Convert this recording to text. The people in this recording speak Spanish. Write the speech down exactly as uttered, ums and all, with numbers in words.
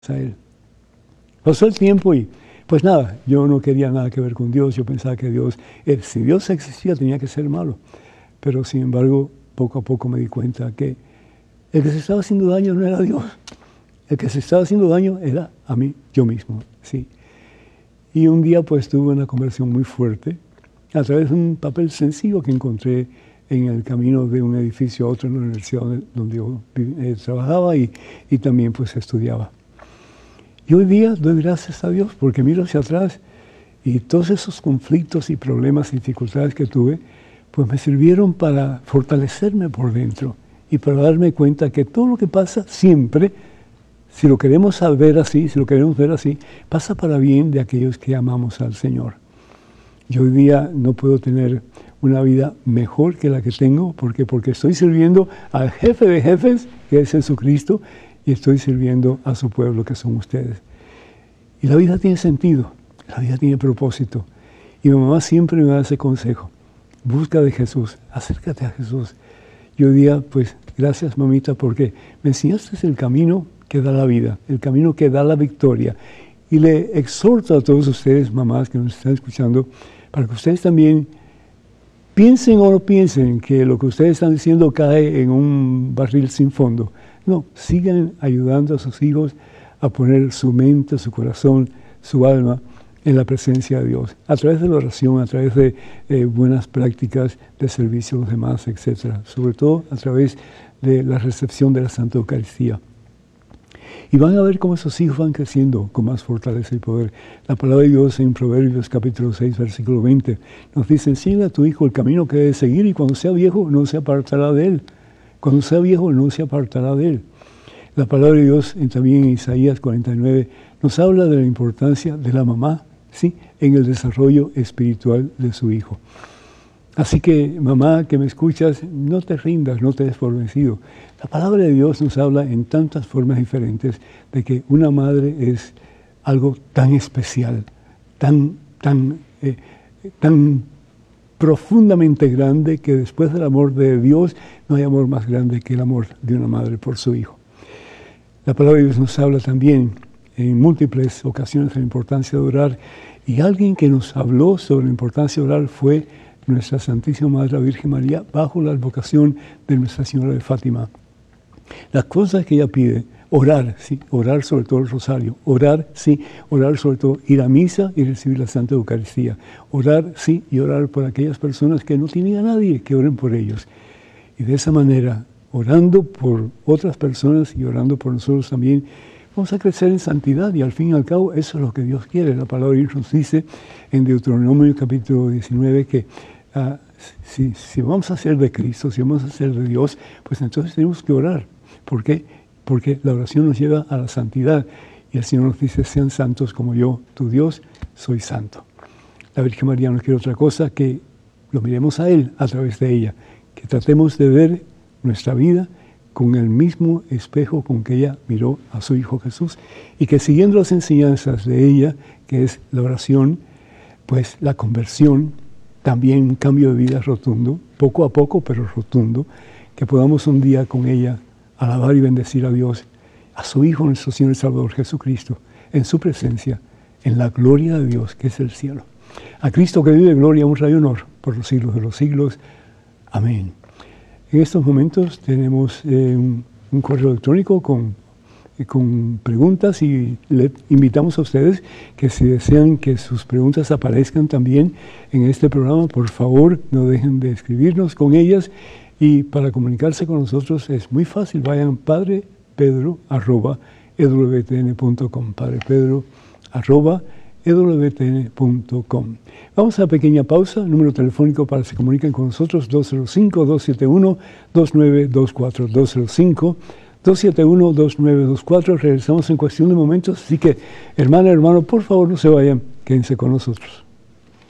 a él. Pasó el tiempo y pues nada, yo no quería nada que ver con Dios, yo pensaba que Dios, eh, si Dios existía tenía que ser malo, pero sin embargo poco a poco me di cuenta que el que se estaba haciendo daño no era Dios, el que se estaba haciendo daño era a mí, yo mismo, sí. Y un día pues tuve una conversión muy fuerte a través de un papel sencillo que encontré en el camino de un edificio a otro en la universidad donde, donde yo eh, trabajaba y, y también pues estudiaba. Y hoy día doy gracias a Dios porque miro hacia atrás y todos esos conflictos y problemas y dificultades que tuve, pues me sirvieron para fortalecerme por dentro y para darme cuenta que todo lo que pasa siempre, si lo queremos ver así, si lo queremos ver así, pasa para bien de aquellos que amamos al Señor. Yo hoy día no puedo tener una vida mejor que la que tengo, porque porque estoy sirviendo al jefe de jefes, que es Jesucristo, y estoy sirviendo a su pueblo, que son ustedes. Y la vida tiene sentido, la vida tiene propósito. Y mi mamá siempre me da ese consejo: busca de Jesús, acércate a Jesús. Y hoy día, pues, gracias mamita, porque me enseñaste el camino que da la vida, el camino que da la victoria. Y le exhorto a todos ustedes, mamás que nos están escuchando, para que ustedes también piensen o no piensen que lo que ustedes están diciendo cae en un barril sin fondo. No, sigan ayudando a sus hijos a poner su mente, su corazón, su alma en la presencia de Dios, a través de la oración, a través de eh, buenas prácticas de servicio a los demás, etcétera. Sobre todo a través de la recepción de la Santa Eucaristía. Y van a ver cómo esos hijos van creciendo con más fortaleza y poder. La palabra de Dios en Proverbios capítulo seis, versículo veinte, nos dice: enseña a tu hijo el camino que debe seguir y cuando sea viejo no se apartará de él. Cuando sea viejo no se apartará de él. La palabra de Dios en, también en Isaías cuarenta y nueve nos habla de la importancia de la mamá, ¿sí?, en el desarrollo espiritual de su hijo. Así que, mamá que me escuchas, no te rindas, no te des por vencido. La palabra de Dios nos habla en tantas formas diferentes de que una madre es algo tan especial, tan, tan, eh, tan profundamente grande, que después del amor de Dios no hay amor más grande que el amor de una madre por su hijo. La palabra de Dios nos habla también en múltiples ocasiones de la importancia de orar, y alguien que nos habló sobre la importancia de orar fue nuestra Santísima Madre, la Virgen María, bajo la advocación de Nuestra Señora de Fátima. Las cosas que ella pide: orar, sí, orar sobre todo el rosario, orar, sí, orar sobre todo, ir a misa y recibir la Santa Eucaristía, orar, sí, y orar por aquellas personas que no tienen a nadie, que oren por ellos. Y de esa manera, orando por otras personas y orando por nosotros también, vamos a crecer en santidad, y al fin y al cabo eso es lo que Dios quiere. La palabra de Dios nos dice en Deuteronomio capítulo diecinueve que uh, si, si vamos a ser de Cristo, si vamos a ser de Dios, pues entonces tenemos que orar. ¿Por qué? Porque la oración nos lleva a la santidad, y el Señor nos dice: sean santos como yo, tu Dios, soy santo. La Virgen María no quiere otra cosa que lo miremos a Él a través de ella, que tratemos de ver nuestra vida con el mismo espejo con que ella miró a su Hijo Jesús, y que siguiendo las enseñanzas de ella, que es la oración, pues la conversión, también un cambio de vida rotundo, poco a poco pero rotundo, que podamos un día con ella alabar y bendecir a Dios, a su Hijo, nuestro Señor y Salvador Jesucristo, en su presencia, en la gloria de Dios, que es el cielo. A Cristo que vive gloria, honra y honor por los siglos de los siglos. Amén. En estos momentos tenemos eh, un, un correo electrónico con, eh, con preguntas, y le invitamos a ustedes que si desean que sus preguntas aparezcan también en este programa, por favor no dejen de escribirnos con ellas. Y para comunicarse con nosotros es muy fácil: vayan padrepedro arroba e w t n punto com, padrepedro arroba e w t n punto com. Vamos a una pequeña pausa. Número telefónico para que se comuniquen con nosotros: dos cero cinco, dos siete uno, dos nueve dos cuatro, dos cero cinco, dos siete uno, dos nueve dos cuatro. Regresamos en cuestión de momentos, así que, hermana, hermano, por favor no se vayan, quédense con nosotros.